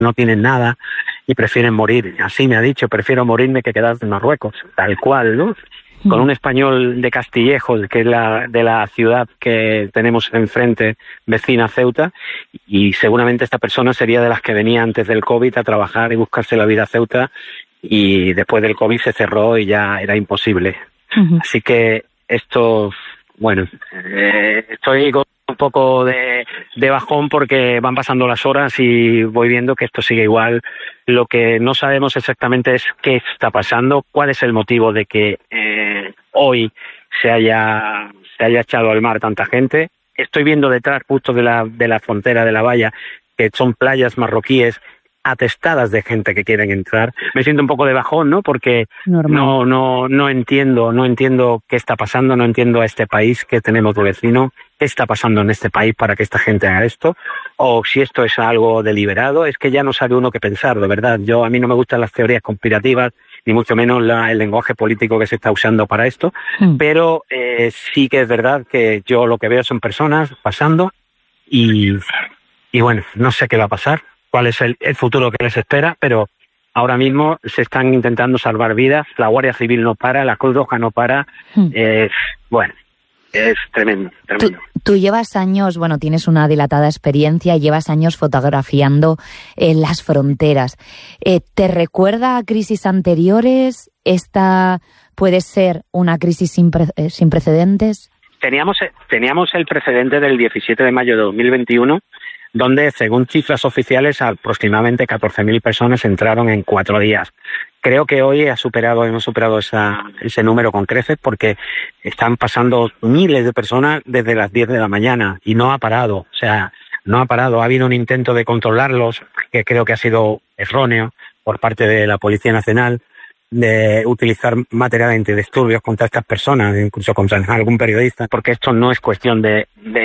no tienen nada y prefieren morir. Así me ha dicho, prefiero morirme que quedar en Marruecos, tal cual, ¿no? Con un español de Castillejos, que es de la ciudad que tenemos enfrente, vecina Ceuta, y seguramente esta persona sería de las que venía antes del COVID a trabajar y buscarse la vida a Ceuta, y después del COVID se cerró y ya era imposible. Así que esto, bueno, estoy con un poco de bajón porque van pasando las horas y voy viendo que esto sigue igual. Lo que no sabemos exactamente es qué está pasando, cuál es el motivo de que hoy se haya echado al mar tanta gente. Estoy viendo detrás, justo de la frontera de la valla, que son playas marroquíes atestadas de gente que quieren entrar. Me siento un poco de bajón, ¿no? Porque no entiendo qué está pasando, no entiendo a este país que tenemos de vecino, qué está pasando en este país para que esta gente haga esto, o si esto es algo deliberado. Es que ya no sabe uno qué pensar, de verdad. A mí no me gustan las teorías conspirativas, ni mucho menos el lenguaje político que se está usando para esto, pero sí que es verdad que yo lo que veo son personas pasando y bueno, no sé qué va a pasar, cuál es el futuro que les espera, pero ahora mismo se están intentando salvar vidas, la Guardia Civil no para, la Cruz Roja no para, bueno, es tremendo. Tú llevas años, tienes una dilatada experiencia, llevas años fotografiando las fronteras. ¿Te recuerda a crisis anteriores? ¿Esta puede ser una crisis sin precedentes? Teníamos el precedente del 17 de mayo de 2021, donde, según cifras oficiales, aproximadamente 14.000 personas entraron en 4 días. Creo que hoy hemos superado ese número con creces, porque están pasando miles de personas desde las 10 de la mañana y no ha parado. O sea, no ha parado. Ha habido un intento de controlarlos, que creo que ha sido erróneo por parte de la Policía Nacional, de utilizar material antidisturbios contra estas personas, incluso contra algún periodista, porque esto no es cuestión de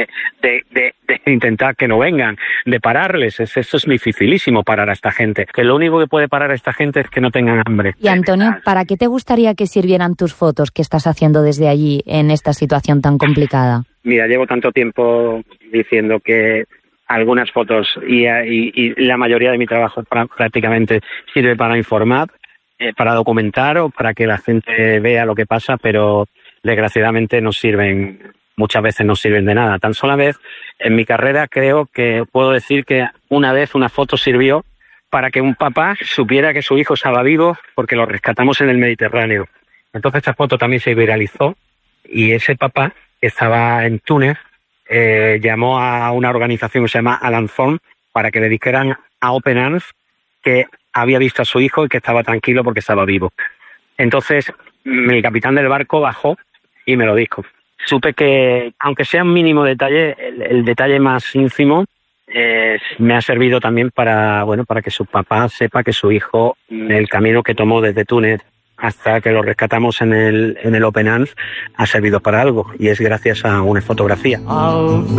intentar que no vengan, de pararles. Esto es dificilísimo, parar a esta gente, que lo único que puede parar a esta gente es que no tengan hambre. Y Antonio, ¿para qué te gustaría que sirvieran tus fotos que estás haciendo desde allí en esta situación tan complicada? Mira, llevo tanto tiempo diciendo que algunas fotos y la mayoría de mi trabajo prácticamente sirve para informar, para documentar o para que la gente vea lo que pasa, pero desgraciadamente muchas veces no sirven de nada. Tan sola vez en mi carrera creo que puedo decir que una vez una foto sirvió para que un papá supiera que su hijo estaba vivo, porque lo rescatamos en el Mediterráneo. Entonces esta foto también se viralizó y ese papá, que estaba en Túnez, llamó a una organización que se llama Alanzón para que le dijeran a Open Arms que había visto a su hijo y que estaba tranquilo porque estaba vivo. Entonces el capitán del barco bajó y me lo dijo. Supe que, aunque sea un mínimo detalle, el detalle más ínfimo me ha servido también para que su papá sepa que su hijo, el camino que tomó desde Túnez hasta que lo rescatamos en el Open Arms, ha servido para algo, y es gracias a una fotografía.